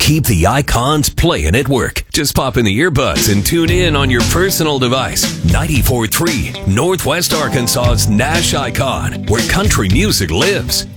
keep the icons playing at work. Just pop in the earbuds and tune in on your personal device. 94.3 Northwest Arkansas's Nash Icon, where country music lives.